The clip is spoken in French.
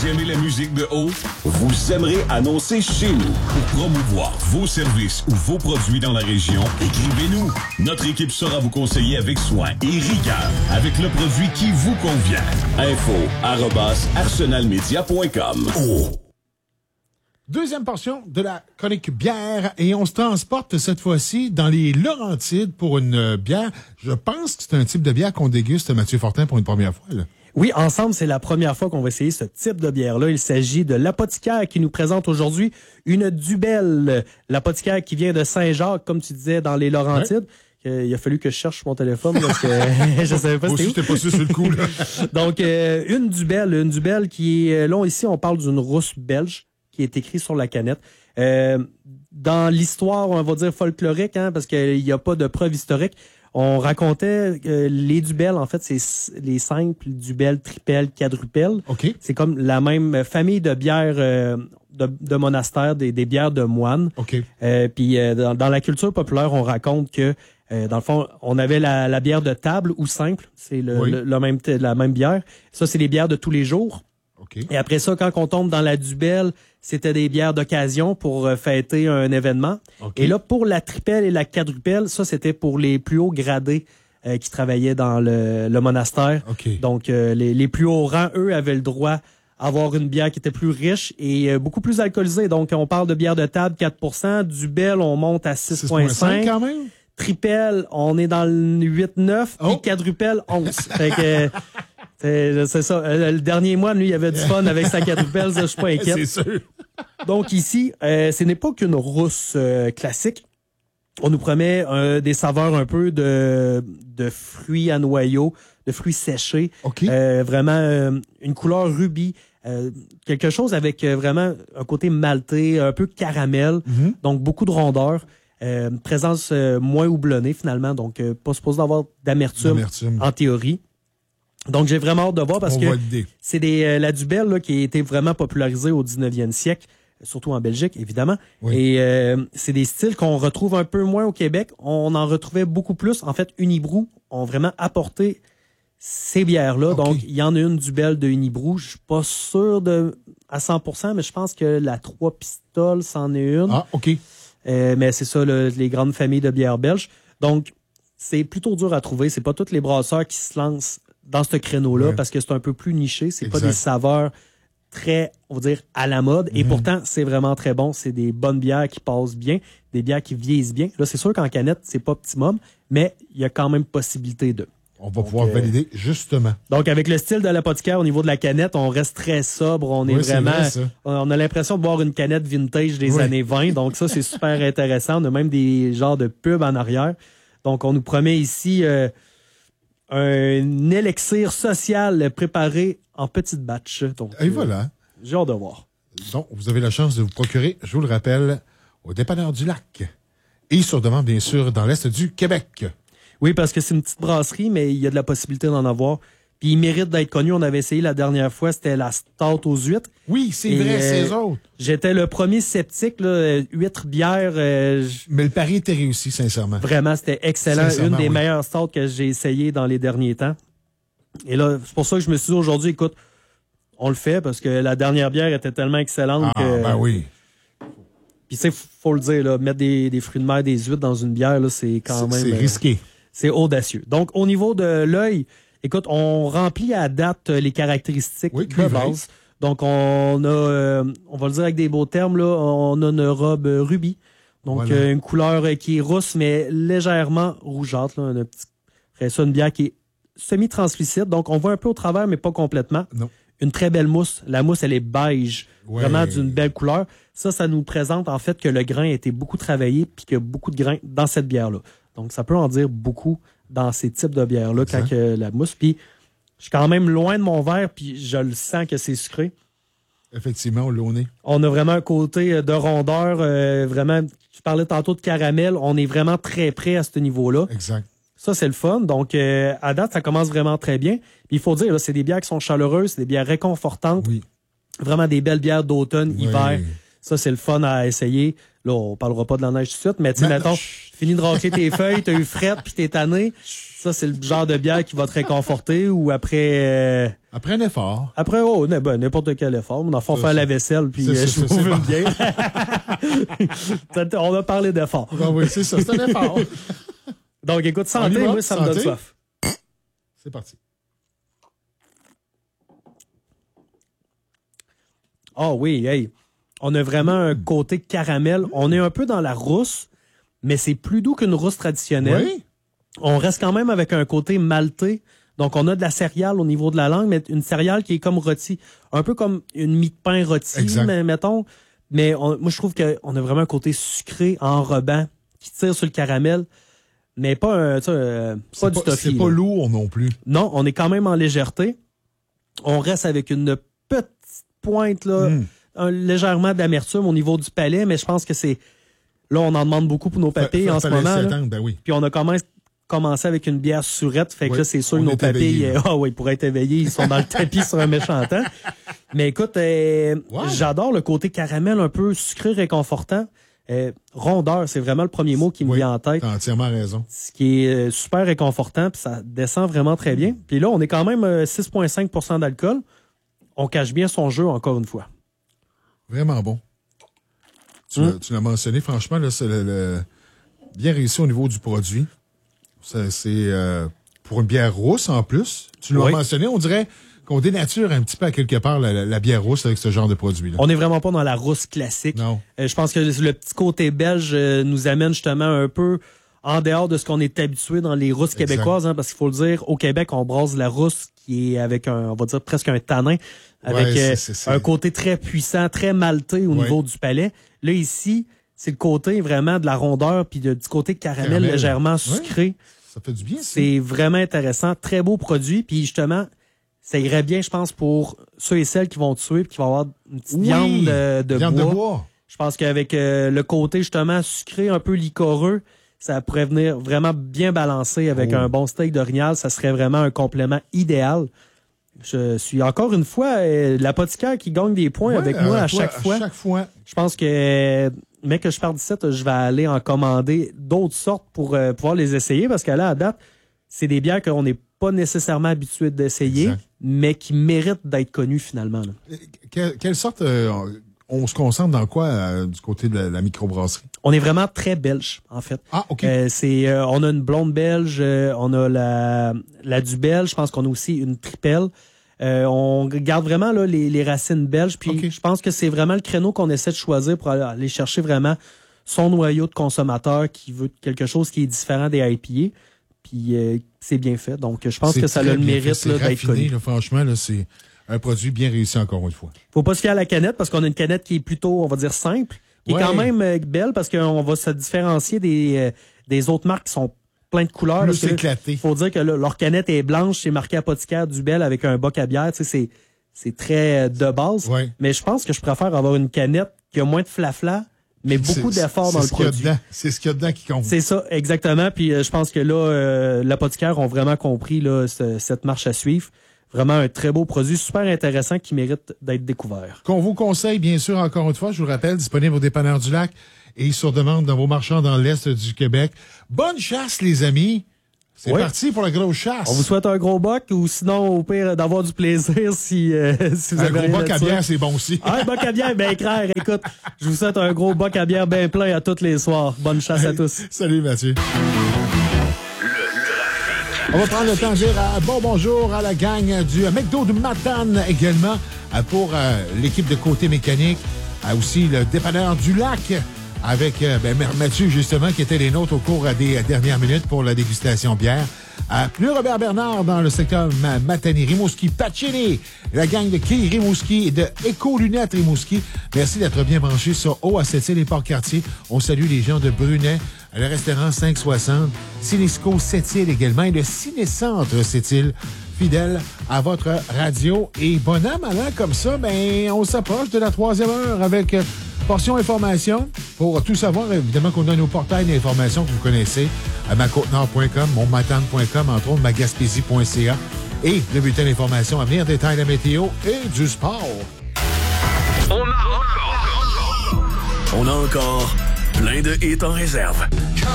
aimez la musique de haut? Vous aimerez annoncer chez nous. Pour promouvoir vos services ou vos produits dans la région, écrivez-nous. Notre équipe saura vous conseiller avec soin et rigueur avec le produit qui vous convient. info@arsenalmedia.com. Deuxième portion de la chronique bière et on se transporte cette fois-ci dans les Laurentides pour une bière. Je pense que c'est un type de bière qu'on déguste, Mathieu Fortin, pour une première fois, là. Oui, ensemble, c'est la première fois qu'on va essayer ce type de bière-là. Il s'agit de l'Apothicaire qui nous présente aujourd'hui une Dubel. L'Apothicaire qui vient de Saint-Jacques, comme tu disais, dans les Laurentides. Ouais. Il a fallu que je cherche mon téléphone parce que je savais pas c'était où. J'étais pas sûr sur le coup, là. Donc, une Dubel qui est... Là, ici, on parle d'une rousse belge qui est écrite sur la canette. Dans l'histoire, on va dire folklorique, parce qu'il n'y a pas de preuve historique, on racontait les Dubel, en fait, c'est les simples Dubel, tripel, quadrupel. Okay. C'est comme la même famille de bières de monastères, des bières de moines. Okay. Puis dans la culture populaire, on raconte que dans le fond, on avait la bière de table ou simple, c'est la même bière. Ça, c'est les bières de tous les jours. Okay. Et après ça, quand on tombe dans la Dubel, c'était des bières d'occasion pour fêter un événement. Okay. Et là, pour la tripel et la quadrupel, ça, c'était pour les plus hauts gradés qui travaillaient dans le monastère. Okay. Donc, les plus hauts rangs, eux, avaient le droit d'avoir une bière qui était plus riche et beaucoup plus alcoolisée. Donc, on parle de bière de table, 4%. Dubel, on monte à 6,5 quand même. Tripel, on est dans le 8-9. Puis quadrupel, 11. Fait que... C'est ça. Le dernier mois, lui, il avait du fun avec sa quadrupelle, je suis pas inquiète. C'est sûr. Donc ici, ce n'est pas qu'une rousse classique. On nous promet des saveurs un peu de fruits à noyaux, de fruits séchés. Okay. Vraiment une couleur rubis. Quelque chose avec vraiment un côté maltais, un peu caramel. Mm-hmm. Donc beaucoup de rondeur. Présence moins houblonnée finalement. Donc pas supposé d'avoir d'amertume en théorie. Donc, j'ai vraiment hâte de voir parce que c'est la Dubel là, qui a été vraiment popularisée au 19e siècle, surtout en Belgique, évidemment. Oui. Et c'est des styles qu'on retrouve un peu moins au Québec. On en retrouvait beaucoup plus. En fait, Unibrou ont vraiment apporté ces bières-là. Okay. Donc, il y en a une Dubel de Unibrou. Je suis pas sûr à 100%, mais je pense que la 3 pistoles, c'en est une. Ah, OK. Mais c'est ça, les grandes familles de bières belges. Donc, c'est plutôt dur à trouver. C'est pas tous les brasseurs qui se lancent dans ce créneau-là, parce que c'est un peu plus niché. C'est pas des saveurs très, on va dire, à la mode. Et pourtant, c'est vraiment très bon. C'est des bonnes bières qui passent bien, des bières qui vieillissent bien. Là, c'est sûr qu'en canette, c'est pas optimum, mais il y a quand même possibilité de. On va pouvoir valider, justement. Donc, avec le style de l'Apothicaire au niveau de la canette, on reste très sobre. On est vraiment... on a l'impression de boire une canette vintage des années 20. Donc, ça, c'est super intéressant. On a même des genres de pubs en arrière. Donc, on nous promet ici... un élixir social préparé en petites batches. Donc, et voilà. J'ai hâte de voir. Donc, vous avez la chance de vous procurer, je vous le rappelle, au Dépanneur du Lac. Et sur demande, bien sûr, dans l'Est du Québec. Oui, parce que c'est une petite brasserie, mais il y a de la possibilité d'en avoir. Puis il mérite d'être connu. On avait essayé la dernière fois, c'était la Stout aux huîtres. Oui, c'est vrai, c'est eux autres. J'étais le premier sceptique, là, huîtres, bière. Mais le pari était réussi, sincèrement. Vraiment, c'était excellent. Une des meilleures stouts que j'ai essayé dans les derniers temps. Et là, c'est pour ça que je me suis dit aujourd'hui, écoute, on le fait parce que la dernière bière était tellement excellente que... ben oui. Puis c'est faut le dire, là, mettre des fruits de mer, des huîtres dans une bière, là, c'est quand même... C'est risqué. C'est audacieux. Donc, au niveau de l'œil, écoute, on remplit à date les caractéristiques de base. Donc, on a, on va le dire avec des beaux termes, là, on a une robe rubis. Donc, une couleur qui est rousse, mais légèrement rougeâtre. Là, après ça, une bière qui est semi-translucide. Donc, on voit un peu au travers, mais pas complètement. Non. Une très belle mousse. La mousse, elle est beige. Ouais. Vraiment d'une belle couleur. Ça nous présente en fait que le grain a été beaucoup travaillé puis qu'il y a beaucoup de grain dans cette bière-là. Donc, ça peut en dire beaucoup dans ces types de bières-là quand la mousse. Puis, je suis quand même loin de mon verre, puis je le sens que c'est sucré. Effectivement, on l'a au nez. On a vraiment un côté de rondeur, vraiment, je parlais tantôt de caramel, on est vraiment très près à ce niveau-là. Exact. Ça, c'est le fun. Donc, à date, ça commence vraiment très bien. Puis, il faut dire, là, c'est des bières qui sont chaleureuses, c'est des bières réconfortantes. Oui. Vraiment des belles bières d'automne, hiver. Ça, c'est le fun à essayer. Là, on parlera pas de la neige tout de suite, mais tu sais, mettons, fini de racler tes feuilles, t'as eu frette puis t'es tanné. Ça, c'est le genre de bière qui va te réconforter ou après... Après un effort. Après, n'importe quel effort. Dans le fond, faire la vaisselle, puis je trouve une bière. On a parlé d'effort. Oui, c'est ça, c'est un effort. Donc, écoute, santé, moi, ça me donne soif. C'est parti. Ah oui, hey. On a vraiment un côté caramel. On est un peu dans la rousse, mais c'est plus doux qu'une rousse traditionnelle. Oui. On reste quand même avec un côté maltais. Donc, on a de la céréale au niveau de la langue, mais une céréale qui est comme rôtie. Un peu comme une mie de pain rôtie, mettons. Mais moi, je trouve qu'on a vraiment un côté sucré, enrobant, qui tire sur le caramel. Mais pas du toffee. C'est pas lourd non plus. Non, on est quand même en légèreté. On reste avec une petite pointe, là, légèrement d'amertume au niveau du palais, mais je pense que c'est... Là, on en demande beaucoup pour nos papilles en ce moment. Ben oui. Puis on a commencé avec une bière surette, fait que là, c'est sûr que nos papilles, pour être éveillés, ils sont dans le tapis sur un méchant temps. Mais écoute, j'adore le côté caramel un peu sucré réconfortant. Rondeur, c'est vraiment le premier mot qui me vient en tête. T'as entièrement raison. Ce qui est super réconfortant, puis ça descend vraiment très bien. Puis là, on est quand même 6,5% d'alcool. On cache bien son jeu, encore une fois. Vraiment bon. Tu l'as mentionné, franchement, là, c'est bien réussi au niveau du produit. C'est pour une bière rousse en plus. Tu l'as mentionné, on dirait qu'on dénature un petit peu à quelque part la bière rousse avec ce genre de produit-là. On n'est vraiment pas dans la rousse classique. Non. Je pense que le petit côté belge nous amène justement un peu en dehors de ce qu'on est habitué dans les rousses québécoises, hein, parce qu'il faut le dire, au Québec, on brasse la rousse qui est avec on va dire presque un tanin, avec un côté très puissant, très maltais au niveau du palais. Là, ici, c'est le côté vraiment de la rondeur puis du côté caramel légèrement sucré. Ça fait du bien, ça. C'est vraiment intéressant. Très beau produit. Puis justement, ça irait bien, je pense, pour ceux et celles qui vont tuer et qui vont avoir une petite viande de bois. Je pense qu'avec le côté justement sucré, un peu liquoreux, ça pourrait venir vraiment bien balancer avec un bon steak d'orignal. Ça serait vraiment un complément idéal. Je suis encore une fois l'apothicaire qui gagne des points avec moi à chaque fois. Je pense que mais que je pars d'ici, je vais aller en commander d'autres sortes pour pouvoir les essayer parce qu'à la date, c'est des bières qu'on n'est pas nécessairement habitué d'essayer, mais qui méritent d'être connues finalement. Là. Quelle sorte on se concentre dans quoi du côté de la microbrasserie? On est vraiment très belge, en fait. Ah, OK. On a une blonde belge, on a la du belge, je pense qu'on a aussi une tripelle. On garde vraiment là, les racines belges, puis je pense que c'est vraiment le créneau qu'on essaie de choisir pour aller chercher vraiment son noyau de consommateur qui veut quelque chose qui est différent des IPA. Puis c'est bien fait. Donc, je pense que ça a le mérite là, d'être connu. Là, franchement, là, c'est un produit bien réussi encore une fois. Faut pas se fier à la canette parce qu'on a une canette qui est plutôt, on va dire, simple, qui est quand même belle parce qu'on va se différencier des autres marques qui sont plein de couleurs. Plus éclaté. Il faut dire que là, leur canette est blanche, c'est marqué apothicaire du Bel avec un boc à bière. Tu sais, c'est très de base. Ouais. Mais je pense que je préfère avoir une canette qui a moins de flafla, mais beaucoup d'efforts dans le produit. C'est ce qu'il y a dedans qui compte. C'est ça, exactement. Puis je pense que là, l'apothicaire ont vraiment compris là, cette marche à suivre. Vraiment un très beau produit, super intéressant qui mérite d'être découvert. Qu'on vous conseille, bien sûr, encore une fois, je vous le rappelle, disponible au Dépanneur du Lac et sur demande dans vos marchands dans l'Est du Québec. Bonne chasse, les amis! C'est parti pour la grosse chasse. On vous souhaite un gros boc ou sinon, au pire, d'avoir du plaisir si vous avez un gros boc à bière, c'est bon aussi. Un boc à bière, bien clair. Écoute, je vous souhaite un gros boc à bière bien plein à tous les soirs. Bonne chasse à tous. Salut, Mathieu. On va prendre le temps de dire bonjour à la gang du McDo de Matane également pour l'équipe de Côté Mécanique, aussi le Dépanneur du Lac avec Mathieu justement qui était les nôtres au cours des dernières minutes pour la dégustation bière. Le Robert Bernard dans le secteur Matane Rimouski, Pacini, la gang de Quai Rimouski et de Éco-Lunettes Rimouski. Merci d'être bien branchés sur Haut à Sept-Îles et Port-Cartier. On salue les gens de Brunet, le restaurant 560, Cinesco Sept-Îles également et le Ciné-Centre Sept-Îles, fidèle à votre radio. Et bon an, mal an, comme ça, on s'approche de la 3e heure avec Portion Information. Pour tout savoir, évidemment qu'on a nos portails d'informations que vous connaissez, à macôtenord.com, monmatane.com, entre autres, magaspésie.ca et le bulletin d'information à venir, détail de la météo et du sport. On a encore plein de hits en réserve.